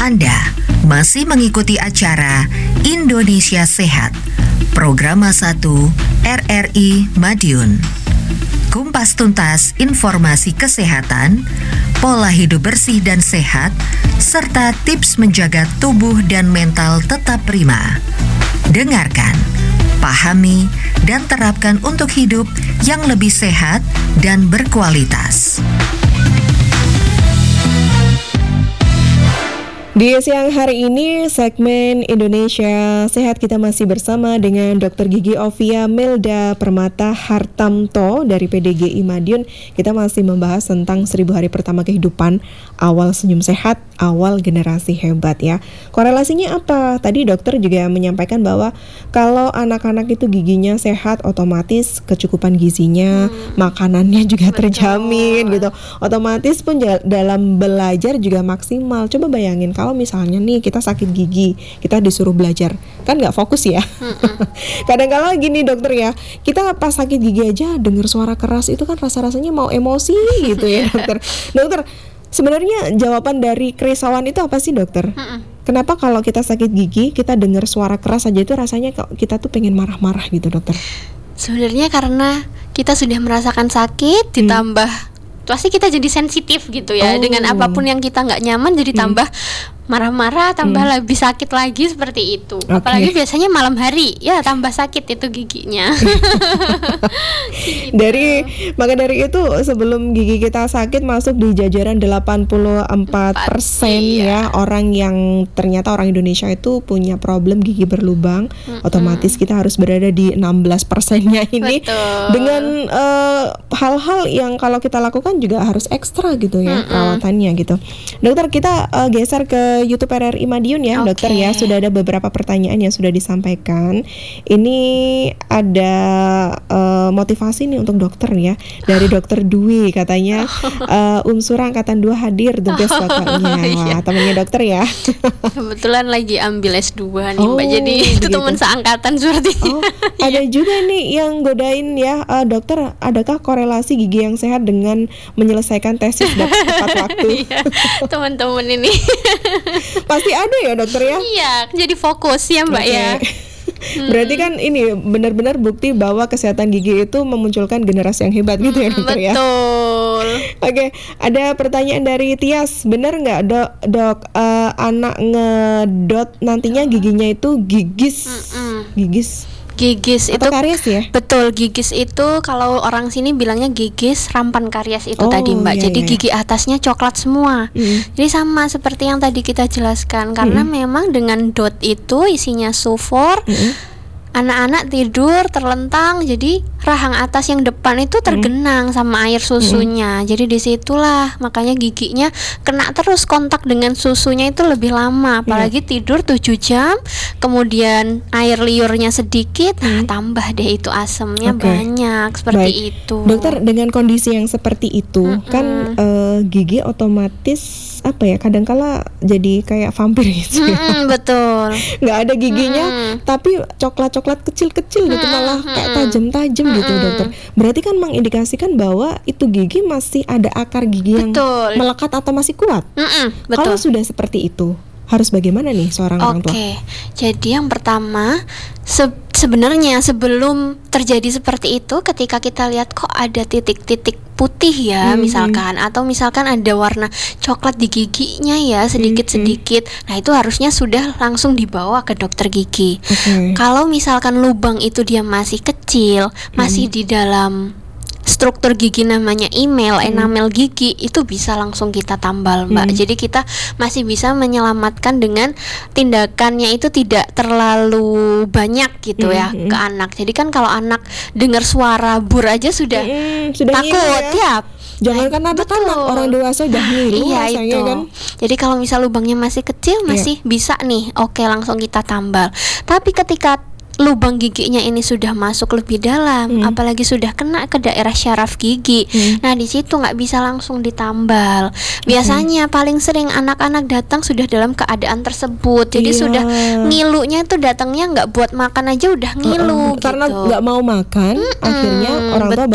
Anda masih mengikuti acara Indonesia Sehat, Program 1 RRI Madiun. Kumpas tuntas informasi kesehatan, pola hidup bersih dan sehat, serta tips menjaga tubuh dan mental tetap prima. Dengarkan, pahami, dan terapkan untuk hidup yang lebih sehat dan berkualitas. Di siang hari ini, segmen Indonesia Sehat kita masih bersama dengan Dr. Gigi Ovia Milda Permata Hartamto dari PDGI Madiun. Kita masih membahas tentang 1000 hari pertama kehidupan, awal senyum sehat, awal generasi hebat ya. Korelasinya apa? Tadi dokter juga menyampaikan bahwa kalau anak-anak itu giginya sehat, otomatis kecukupan gizinya, makanannya juga terjamin gitu. Otomatis pun dalam belajar juga maksimal. Coba bayangin kalau misalnya nih kita sakit gigi, kita disuruh belajar, kan nggak fokus ya. Kadang-kala gini dokter ya, kita pas sakit gigi aja dengar suara keras itu kan rasa-rasanya mau emosi gitu ya dokter. Dokter, sebenarnya jawaban dari kerisauan itu apa sih dokter? Kenapa kalau kita sakit gigi, kita dengar suara keras aja itu rasanya kita tuh pengen marah-marah gitu dokter? Sebenarnya karena kita sudah merasakan sakit, ditambah pasti kita jadi sensitif gitu ya. Dengan apapun yang kita nggak nyaman jadi tambah marah-marah, tambah lebih sakit lagi seperti itu. Apalagi biasanya malam hari, ya tambah sakit itu giginya. Gitu. Maka dari itu sebelum gigi kita sakit masuk di jajaran 84% ya orang yang ternyata orang Indonesia itu punya problem gigi berlubang. Otomatis kita harus berada di 16%-nya ini. Betul. Dengan hal-hal yang kalau kita lakukan juga harus ekstra gitu ya perawatannya gitu. Dokter, kita geser ke YouTube RRI Madiun ya dokter ya. Sudah ada beberapa pertanyaan yang sudah disampaikan. Ini ada motivasi nih untuk dokter ya, dari dokter Dwi katanya. Unsur angkatan 2 hadir, the best pokoknya. Wah, temannya dokter ya. Kebetulan lagi ambil S2 nih Mbak, jadi itu teman seangkatan sepertinya. Ada juga nih yang godain ya, dokter, adakah korelasi gigi yang sehat dengan menyelesaikan tesis tepat waktu? Teman-teman ini pasti ada ya dokter ya? Iya, jadi fokus ya Mbak ya. Berarti kan ini benar-benar bukti bahwa kesehatan gigi itu memunculkan generasi yang hebat gitu ya dokter ya. Betul. Oke, ada pertanyaan dari Tias. Benar nggak dok anak ngedot nantinya giginya itu gigis? Gigis itu karies ya? Betul, gigis itu kalau orang sini bilangnya gigis rampan karies itu tadi Mbak. Jadi gigi atasnya coklat semua. Jadi sama seperti yang tadi kita jelaskan, karena memang dengan dot itu isinya sulfur. Anak-anak tidur terlentang, jadi rahang atas yang depan itu tergenang sama air susunya. Jadi disitulah makanya giginya kena terus kontak dengan susunya itu lebih lama. Apalagi tidur 7 jam, kemudian air liurnya sedikit, tambah deh itu asemnya banyak seperti itu. Dokter, dengan kondisi yang seperti itu kan gigi otomatis apa ya, kadangkala jadi kayak vampir gitu. Betul. Nggak ada giginya, tapi coklat-coklat kecil-kecil gitu, malah kayak tajam-tajam gitu dokter. Berarti kan mengindikasikan bahwa itu gigi masih ada akar gigi yang melekat atau masih kuat. Kalau sudah seperti itu, harus bagaimana nih seorang orang tua? Jadi yang pertama, sebenarnya sebelum terjadi seperti itu, ketika kita lihat kok ada titik-titik putih ya misalkan, atau misalkan ada warna coklat di giginya ya sedikit-sedikit, nah itu harusnya sudah langsung dibawa ke dokter gigi. Kalau misalkan lubang itu dia masih kecil, masih di dalam struktur gigi namanya enamel gigi, itu bisa langsung kita tambal Mbak. Jadi kita masih bisa menyelamatkan dengan tindakannya itu tidak terlalu banyak gitu ya ke anak. Jadi kan kalau anak dengar suara bur aja sudah takut ya. Jangan kan anak-anak, orang dewasa udah ngilu rasanya kan. Jadi kalau misal lubangnya masih kecil masih bisa nih, langsung kita tambal. Tapi ketika lubang giginya ini sudah masuk lebih dalam, apalagi sudah kena ke daerah syaraf gigi. Nah di situ nggak bisa langsung ditambal. Biasanya paling sering anak-anak datang sudah dalam keadaan tersebut. Jadi sudah ngilunya itu datangnya nggak buat makan aja udah ngilu. Karena nggak mau makan, akhirnya orang tua